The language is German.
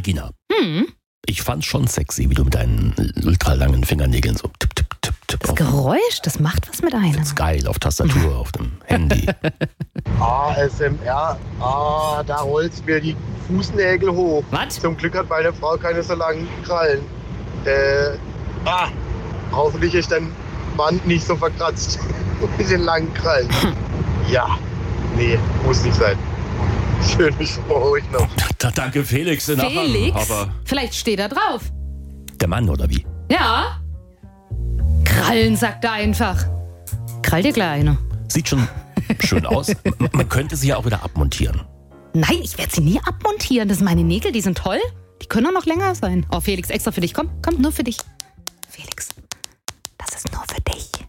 Regina, ich fand's schon sexy, wie du mit deinen ultralangen Fingernägeln so tipp, tipp, tipp, tipp. Das Geräusch, das macht was mit einem. Das ist geil, auf Tastatur, auf dem Handy. ASMR, da rollt's mir die Fußnägel hoch. Was? Zum Glück hat meine Frau keine so langen Krallen. Hoffentlich ist dein Mann nicht so verkratzt mit den langen Krallen. Ja, nee, muss nicht sein. Schöne Show euch noch. Danke, Felix. Felix? Aber Vielleicht steht er drauf. der Mann, oder wie? Ja. Krallen, sagt er einfach. Krall dir gleich eine. Sieht schon schön aus. Man könnte sie ja auch wieder abmontieren. Nein, ich werde sie nie abmontieren. Das sind meine Nägel, die sind toll. Die können auch noch länger sein. Oh, Felix, extra für dich. Komm, nur für dich.